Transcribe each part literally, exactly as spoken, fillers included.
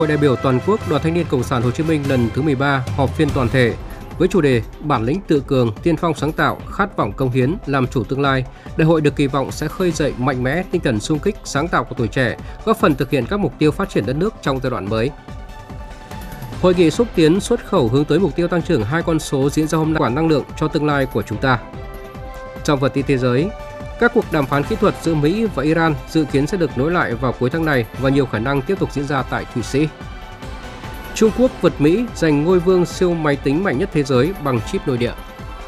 Hội đại biểu toàn quốc Đoàn Thanh niên Cộng sản Hồ Chí Minh lần thứ mười ba họp phiên toàn thể với chủ đề Bản lĩnh tự cường, tiên phong sáng tạo, khát vọng cống hiến, làm chủ tương lai. Đại hội được kỳ vọng sẽ khơi dậy mạnh mẽ tinh thần xung kích, sáng tạo của tuổi trẻ, góp phần thực hiện các mục tiêu phát triển đất nước trong giai đoạn mới. Hội nghị xúc tiến xuất khẩu hướng tới mục tiêu tăng trưởng hai con số diễn ra hôm nay, quản năng lượng cho tương lai của chúng ta. Trong phần tin thế giới, các cuộc đàm phán kỹ thuật giữa Mỹ và Iran dự kiến sẽ được nối lại vào cuối tháng này và nhiều khả năng tiếp tục diễn ra tại Thụy Sĩ. Trung Quốc vượt Mỹ giành ngôi vương siêu máy tính mạnh nhất thế giới bằng chip nội địa.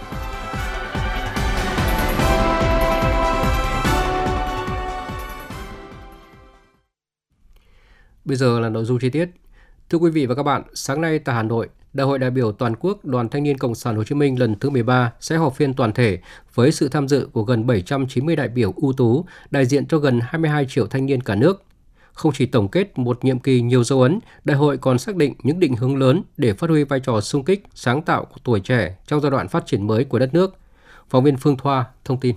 Bây giờ là nội dung chi tiết. Thưa quý vị và các bạn, sáng nay tại Hà Nội, Đại hội đại biểu toàn quốc Đoàn Thanh niên Cộng sản Hồ Chí Minh lần thứ mười ba sẽ họp phiên toàn thể với sự tham dự của gần bảy trăm chín mươi đại biểu ưu tú, đại diện cho gần hai mươi hai triệu thanh niên cả nước. Không chỉ tổng kết một nhiệm kỳ nhiều dấu ấn, đại hội còn xác định những định hướng lớn để phát huy vai trò xung kích, sáng tạo của tuổi trẻ trong giai đoạn phát triển mới của đất nước. Phóng viên Phương Thoa thông tin.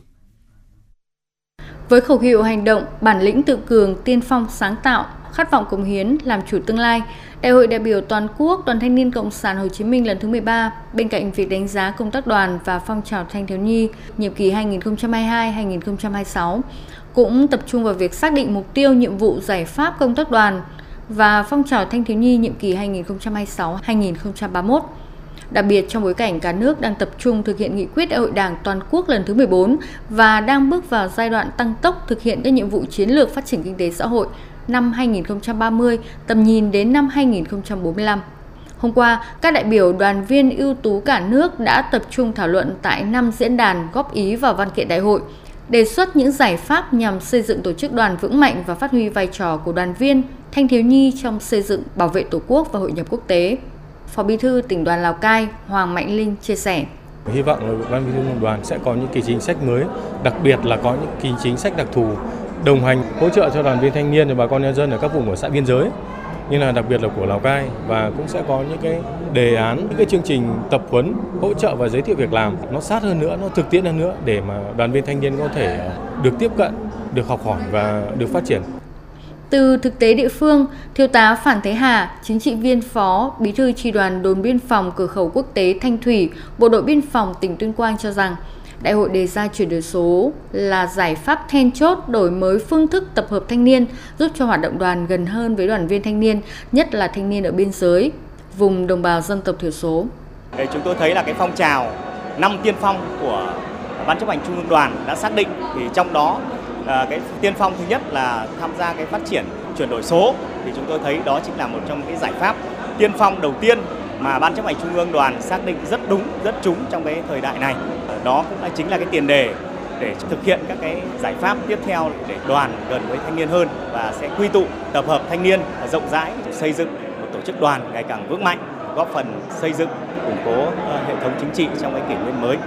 Với khẩu hiệu hành động, bản lĩnh tự cường, tiên phong sáng tạo, khát vọng cống hiến, làm chủ tương lai, Đại hội đại biểu toàn quốc Đoàn Thanh niên Cộng sản Hồ Chí Minh lần thứ mười ba, bên cạnh việc đánh giá công tác đoàn và phong trào thanh thiếu nhi nhiệm kỳ hai nghìn không trăm hai mươi hai đến hai nghìn không trăm hai mươi sáu, cũng tập trung vào việc xác định mục tiêu, nhiệm vụ, giải pháp công tác đoàn và phong trào thanh thiếu nhi nhiệm kỳ hai nghìn không trăm hai mươi sáu đến hai nghìn không trăm ba mươi mốt. Đặc biệt trong bối cảnh cả nước đang tập trung thực hiện nghị quyết Đại hội Đảng toàn quốc lần thứ mười bốn và đang bước vào giai đoạn tăng tốc thực hiện các nhiệm vụ chiến lược phát triển kinh tế xã hội năm hai nghìn không trăm ba mươi, tầm nhìn đến năm hai nghìn không trăm bốn mươi lăm. Hôm qua, các đại biểu đoàn viên ưu tú cả nước đã tập trung thảo luận tại năm diễn đàn góp ý vào văn kiện đại hội, đề xuất những giải pháp nhằm xây dựng tổ chức đoàn vững mạnh và phát huy vai trò của đoàn viên, thanh thiếu nhi trong xây dựng, bảo vệ Tổ quốc và hội nhập quốc tế. Phó Bí thư Tỉnh đoàn Lào Cai Hoàng Mạnh Linh chia sẻ. Hy vọng là Ban Bí thư đoàn sẽ có những cái chính sách mới, đặc biệt là có những cái chính sách đặc thù đồng hành hỗ trợ cho đoàn viên thanh niên và bà con nhân dân ở các vùng ở xã biên giới, như là đặc biệt là của Lào Cai, và cũng sẽ có những cái đề án, những cái chương trình tập huấn hỗ trợ và giới thiệu việc làm nó sát hơn nữa, nó thực tiễn hơn nữa để mà đoàn viên thanh niên có thể được tiếp cận, được học hỏi và được phát triển. Từ thực tế địa phương, Thiếu tá Phan Thế Hà, chính trị viên phó Bí thư Chi đoàn đồn biên phòng cửa khẩu quốc tế Thanh Thủy, Bộ đội biên phòng tỉnh Tuyên Quang cho rằng, đại hội đề ra chuyển đổi số là giải pháp then chốt đổi mới phương thức tập hợp thanh niên, giúp cho hoạt động đoàn gần hơn với đoàn viên thanh niên, nhất là thanh niên ở biên giới, vùng đồng bào dân tộc thiểu số. Để chúng tôi thấy là cái phong trào năm tiên phong của Ban chấp hành Trung ương Đoàn đã xác định, thì trong đó cái tiên phong thứ nhất là tham gia cái phát triển chuyển đổi số, thì chúng tôi thấy đó chính là một trong cái giải pháp tiên phong đầu tiên mà Ban chấp hành Trung ương Đoàn xác định rất đúng, rất trúng trong cái thời đại này. Đó cũng là chính là cái tiền đề để thực hiện các cái giải pháp tiếp theo để đoàn gần với thanh niên hơn và sẽ quy tụ tập hợp thanh niên rộng rãi, xây dựng một tổ chức đoàn ngày càng vững mạnh, góp phần xây dựng củng cố hệ thống chính trị trong cái kỷ nguyên mới.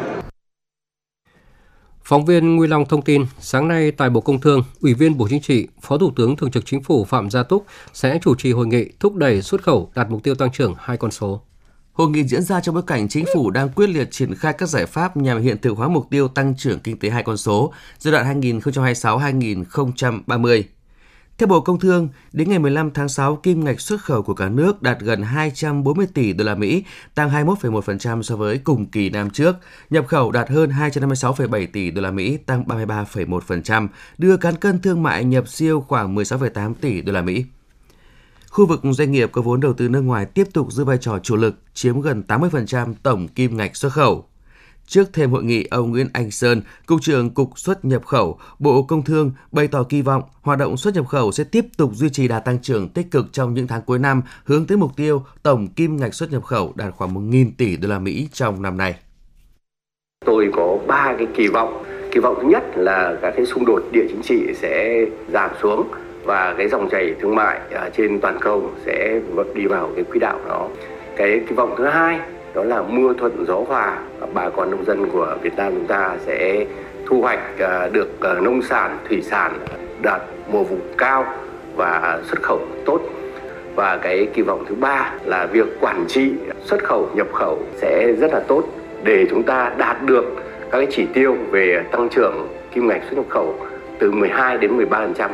Phóng viên Nguy Long thông tin, sáng nay tại Bộ Công Thương, Ủy viên Bộ Chính trị, Phó Thủ tướng Thường trực Chính phủ Phạm Gia Túc sẽ chủ trì hội nghị thúc đẩy xuất khẩu đạt mục tiêu tăng trưởng hai con số. Hội nghị diễn ra trong bối cảnh Chính phủ đang quyết liệt triển khai các giải pháp nhằm hiện thực hóa mục tiêu tăng trưởng kinh tế hai con số giai đoạn hai nghìn không trăm hai mươi sáu đến hai nghìn không trăm ba mươi. Theo Bộ Công Thương, đến ngày mười lăm tháng sáu, kim ngạch xuất khẩu của cả nước đạt gần hai trăm bốn mươi tỷ đô la Mỹ, tăng hai mươi mốt phẩy một phần trăm so với cùng kỳ năm trước. Nhập khẩu đạt hơn hai trăm năm mươi sáu phẩy bảy tỷ đô la Mỹ, tăng ba mươi ba phẩy một phần trăm, đưa cán cân thương mại nhập siêu khoảng mười sáu phẩy tám tỷ đô la Mỹ. Khu vực doanh nghiệp có vốn đầu tư nước ngoài tiếp tục giữ vai trò chủ lực, chiếm gần tám mươi phần trăm tổng kim ngạch xuất khẩu. Trước thềm hội nghị, ông Nguyễn Anh Sơn, Cục trưởng Cục Xuất nhập khẩu, Bộ Công Thương bày tỏ kỳ vọng hoạt động xuất nhập khẩu sẽ tiếp tục duy trì đà tăng trưởng tích cực trong những tháng cuối năm, hướng tới mục tiêu tổng kim ngạch xuất nhập khẩu đạt khoảng một nghìn tỷ đô la Mỹ trong năm nay. Tôi có ba cái kỳ vọng. Kỳ vọng thứ nhất là các cái xung đột địa chính trị sẽ giảm xuống và cái dòng chảy thương mại trên toàn cầu sẽ đi vào cái quỹ đạo đó. Cái kỳ vọng thứ hai đó là mưa thuận gió hòa, bà con nông dân của Việt Nam chúng ta sẽ thu hoạch được nông sản, thủy sản đạt mùa vụ cao và xuất khẩu tốt. Và cái kỳ vọng thứ ba là việc quản trị xuất khẩu, nhập khẩu sẽ rất là tốt để chúng ta đạt được các cái chỉ tiêu về tăng trưởng kim ngạch xuất nhập khẩu từ mười hai đến mười ba phần trăm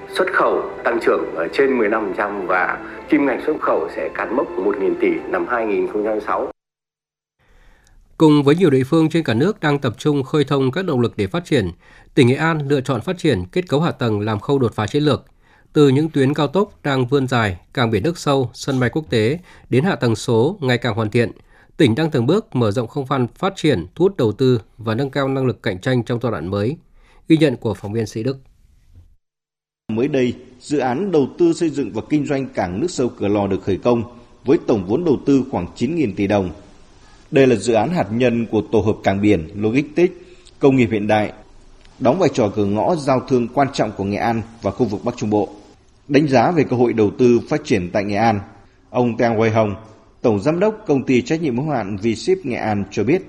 xuất khẩu tăng trưởng trên mười lăm phần trăm và kim ngạch xuất khẩu sẽ cán mốc một nghìn tỷ năm hai nghìn không trăm hai mươi sáu. Cùng với nhiều địa phương trên cả nước đang tập trung khơi thông các động lực để phát triển, tỉnh Nghệ An lựa chọn phát triển kết cấu hạ tầng làm khâu đột phá chiến lược. Từ những tuyến cao tốc đang vươn dài, cảng biển nước sâu, sân bay quốc tế đến hạ tầng số ngày càng hoàn thiện, tỉnh đang từng bước mở rộng không gian phát triển, thu hút đầu tư và nâng cao năng lực cạnh tranh trong giai đoạn mới. Ghi nhận của phóng viên Sĩ Đức. Mới đây, dự án đầu tư xây dựng và kinh doanh cảng nước sâu Cửa Lò được khởi công với tổng vốn đầu tư khoảng chín nghìn tỷ đồng. Đây là dự án hạt nhân của tổ hợp cảng biển, logistics, công nghiệp hiện đại, đóng vai trò cửa ngõ giao thương quan trọng của Nghệ An và khu vực Bắc Trung Bộ. Đánh giá về cơ hội đầu tư phát triển tại Nghệ An, ông Tang Hoài Hồng, Tổng Giám đốc Công ty trách nhiệm hữu hạn V-Ship Nghệ An cho biết.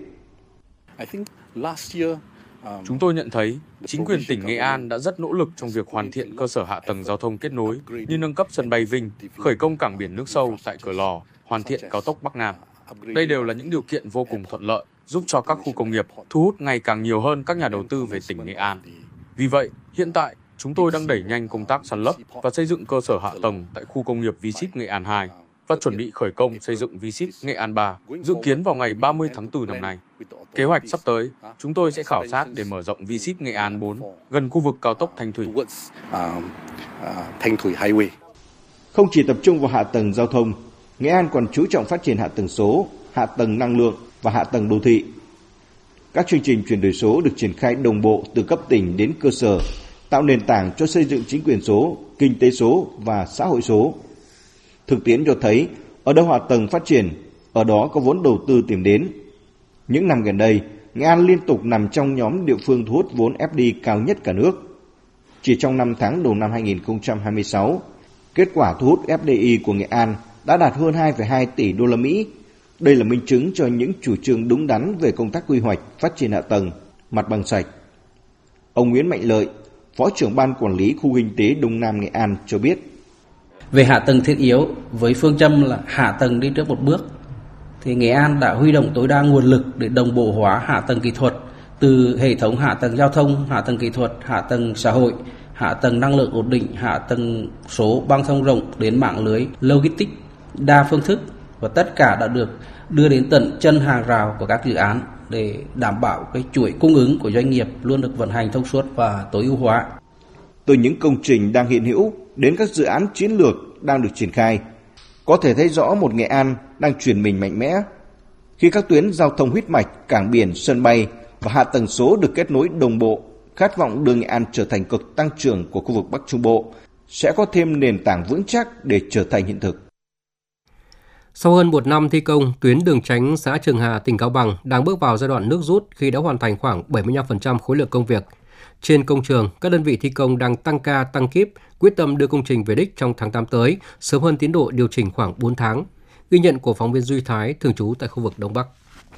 Chúng tôi nhận thấy chính quyền tỉnh Nghệ An đã rất nỗ lực trong việc hoàn thiện cơ sở hạ tầng giao thông kết nối như nâng cấp sân bay Vinh, khởi công cảng biển nước sâu tại Cửa Lò, hoàn thiện cao tốc Bắc Nam. Đây đều là những điều kiện vô cùng thuận lợi giúp cho các khu công nghiệp thu hút ngày càng nhiều hơn các nhà đầu tư về tỉnh Nghệ An. Vì vậy, hiện tại chúng tôi đang đẩy nhanh công tác san lấp và xây dựng cơ sở hạ tầng tại khu công nghiệp V-Ship Nghệ An hai và chuẩn bị khởi công xây dựng V-Ship Nghệ An ba, dự kiến vào ngày ba mươi tháng tư năm nay. Kế hoạch sắp tới, chúng tôi sẽ khảo sát để mở rộng V-Ship Nghệ An bốn gần khu vực cao tốc Thanh Thủy. Không chỉ tập trung vào hạ tầng giao thông, Nghệ An còn chú trọng phát triển hạ tầng số, hạ tầng năng lượng và hạ tầng đô thị. Các chương trình chuyển đổi số được triển khai đồng bộ từ cấp tỉnh đến cơ sở, tạo nền tảng cho xây dựng chính quyền số, kinh tế số và xã hội số. Thực tiễn cho thấy, ở đâu hạ tầng phát triển, ở đó có vốn đầu tư tìm đến. Những năm gần đây, Nghệ An liên tục nằm trong nhóm địa phương thu hút vốn ép đê i cao nhất cả nước. Chỉ trong năm tháng đầu năm hai nghìn không trăm hai mươi sáu, kết quả thu hút ép đê i của Nghệ An đã đạt hơn hai phẩy hai tỷ đô la Mỹ. Đây là minh chứng cho những chủ trương đúng đắn về công tác quy hoạch, phát triển hạ tầng, mặt bằng sạch. Ông Nguyễn Mạnh Lợi, Phó trưởng Ban Quản lý Khu Kinh tế Đông Nam Nghệ An cho biết. Về hạ tầng thiết yếu, với phương châm là hạ tầng đi trước một bước, thì Nghệ An đã huy động tối đa nguồn lực để đồng bộ hóa hạ tầng kỹ thuật, từ hệ thống hạ tầng giao thông, hạ tầng kỹ thuật, hạ tầng xã hội, hạ tầng năng lượng ổn định, hạ tầng số băng thông rộng đến mạng lưới logistics đa phương thức, và tất cả đã được đưa đến tận chân hàng rào của các dự án để đảm bảo cái chuỗi cung ứng của doanh nghiệp luôn được vận hành thông suốt và tối ưu hóa. Từ những công trình đang hiện hữu đến các dự án chiến lược đang được triển khai, có thể thấy rõ một Nghệ An đang chuyển mình mạnh mẽ. Khi các tuyến giao thông huyết mạch, cảng biển, sân bay và hạ tầng số được kết nối đồng bộ, khát vọng đưa Nghệ An trở thành cực tăng trưởng của khu vực Bắc Trung Bộ sẽ có thêm nền tảng vững chắc để trở thành hiện thực. Sau hơn một năm thi công, tuyến đường tránh xã Trường Hà, tỉnh Cao Bằng đang bước vào giai đoạn nước rút khi đã hoàn thành khoảng bảy mươi lăm phần trăm khối lượng công việc. Trên công trường, các đơn vị thi công đang tăng ca, tăng kíp, quyết tâm đưa công trình về đích trong tháng tám tới, sớm hơn tiến độ điều chỉnh khoảng bốn tháng. Ghi nhận của phóng viên Duy Thái, thường trú tại khu vực Đông Bắc.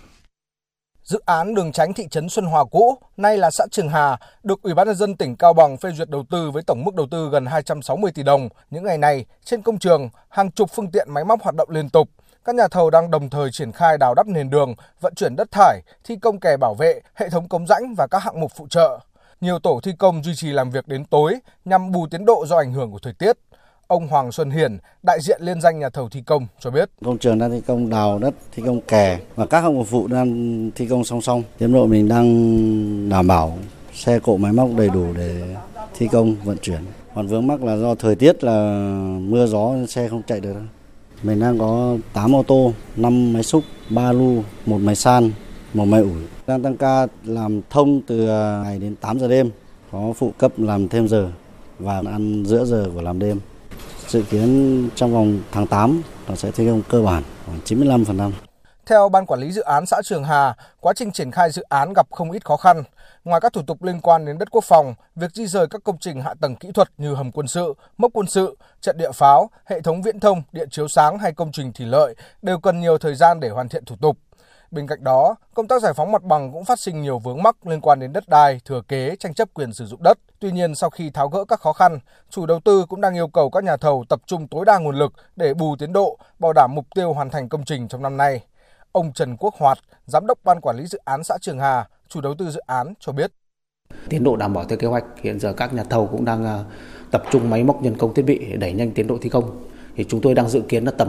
Dự án đường tránh thị trấn Xuân Hòa cũ, nay là xã Trường Hà, được Ủy ban nhân dân tỉnh Cao Bằng phê duyệt đầu tư với tổng mức đầu tư gần hai trăm sáu mươi tỷ đồng. Những ngày này, trên công trường, hàng chục phương tiện máy móc hoạt động liên tục. Các nhà thầu đang đồng thời triển khai đào đắp nền đường, vận chuyển đất thải, thi công kè bảo vệ, hệ thống cống rãnh và các hạng mục phụ trợ. Nhiều tổ thi công duy trì làm việc đến tối nhằm bù tiến độ do ảnh hưởng của thời tiết. Ông Hoàng Xuân Hiển, đại diện liên danh nhà thầu thi công cho biết. Công trường đang thi công đào đất, thi công kè và các hạng mục phụ đang thi công song song. Tiến độ mình đang đảm bảo xe cộ máy móc đầy đủ để thi công vận chuyển. Còn vướng mắc là do thời tiết là mưa gió xe không chạy được. Mình đang có tám ô tô, năm máy xúc, ba lu, một máy san, một máy ủi. Đang tăng ca làm thông từ ngày đến tám giờ đêm, có phụ cấp làm thêm giờ và ăn giữa giờ của làm đêm. Dự kiến trong vòng tháng tám nó sẽ thi công cơ bản khoảng chín mươi lăm phần trăm. Theo Ban Quản lý Dự án xã Trường Hà, quá trình triển khai dự án gặp không ít khó khăn. Ngoài các thủ tục liên quan đến đất quốc phòng, việc di rời các công trình hạ tầng kỹ thuật như hầm quân sự, mốc quân sự, trận địa pháo, hệ thống viễn thông, điện chiếu sáng hay công trình thủy lợi đều cần nhiều thời gian để hoàn thiện thủ tục. Bên cạnh đó, công tác giải phóng mặt bằng cũng phát sinh nhiều vướng mắc liên quan đến đất đai, thừa kế, tranh chấp quyền sử dụng đất. Tuy nhiên, sau khi tháo gỡ các khó khăn, chủ đầu tư cũng đang yêu cầu các nhà thầu tập trung tối đa nguồn lực để bù tiến độ, bảo đảm mục tiêu hoàn thành công trình trong năm nay. Ông Trần Quốc Hoạt, Giám đốc Ban Quản lý Dự án xã Trường Hà, chủ đầu tư dự án cho biết. Tiến độ đảm bảo theo kế hoạch, hiện giờ các nhà thầu cũng đang tập trung máy móc, nhân công, thiết bị để đẩy nhanh tiến độ thi công. Thì chúng tôi đang dự kiến là tầm